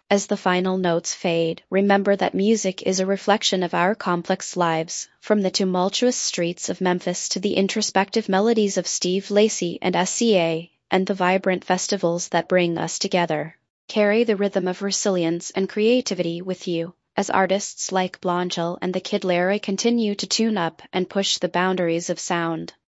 As the final notes fade, remember that music is a reflection of our complex lives, from the tumultuous streets of Memphis to the introspective melodies of Steve Lacy and SCA, and the vibrant festivals that bring us together. Carry the rhythm of resilience and creativity with you, as artists like Blanchel and the Kid Laroi continue to tune up and push the boundaries of sound.